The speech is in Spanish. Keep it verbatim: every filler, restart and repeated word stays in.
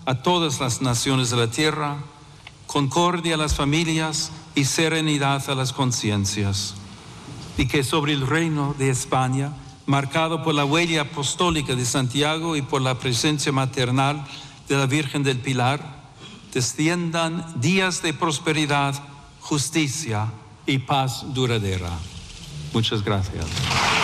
a todas las naciones de la tierra, concordia a las familias y serenidad a las conciencias. Y que sobre el reino de España, marcado por la huella apostólica de Santiago y por la presencia maternal de la Virgen del Pilar, desciendan días de prosperidad, justicia y paz duradera. Muchas gracias.